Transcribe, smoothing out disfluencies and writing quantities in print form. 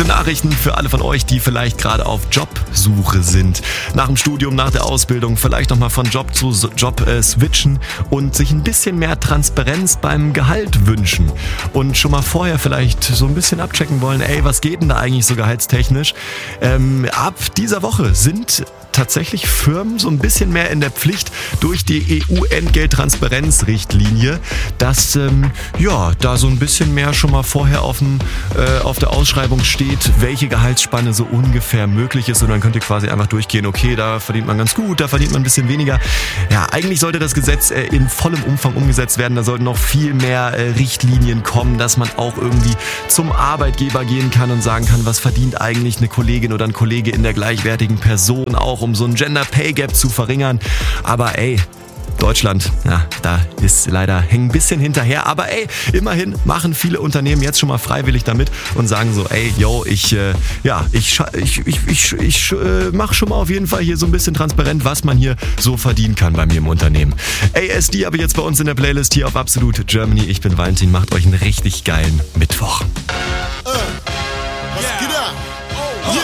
gute Nachrichten für alle von euch, die vielleicht gerade auf Jobsuche sind. Nach dem Studium, nach der Ausbildung, vielleicht nochmal von Job zu Job switchen und sich ein bisschen mehr Transparenz beim Gehalt wünschen. Und schon mal vorher vielleicht so ein bisschen abchecken wollen, was geht denn da eigentlich so gehaltstechnisch? Ab dieser Woche sind tatsächlich Firmen so ein bisschen mehr in der Pflicht durch die EU-Entgelttransparenzrichtlinie, dass da so ein bisschen mehr schon mal vorher auf der Ausschreibung steht, welche Gehaltsspanne so ungefähr möglich ist, und dann könnt ihr quasi einfach durchgehen, okay, da verdient man ganz gut, da verdient man ein bisschen weniger. Ja, eigentlich sollte das Gesetz in vollem Umfang umgesetzt werden, da sollten noch viel mehr Richtlinien kommen, dass man auch irgendwie zum Arbeitgeber gehen kann und sagen kann, was verdient eigentlich eine Kollegin oder ein Kollege in der gleichwertigen Person, auch um so ein Gender Pay Gap zu verringern. Aber Deutschland, da ist leider hängen ein bisschen hinterher, aber immerhin machen viele Unternehmen jetzt schon mal freiwillig damit und sagen so, ich mache schon mal auf jeden Fall hier so ein bisschen transparent, was man hier so verdienen kann bei mir im Unternehmen. ASD aber jetzt bei uns in der Playlist hier auf Absolute Germany. Ich bin Valentin, macht euch einen richtig geilen Mittwoch.